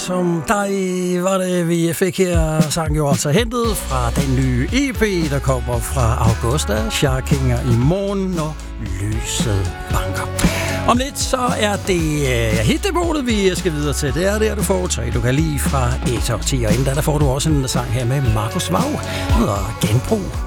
som dig var det, vi fik her. Sang jo altså hentet fra den nye EP, der kommer fra Augusta. Sharkinger i morgen, når lyset banker. Om lidt så er det hitdepotet, vi skal videre til. Det er der, du får 3, du kan lide fra 1 til 10. Og inden der får du også en sang her med Markus Vau, der hedder Genbrug.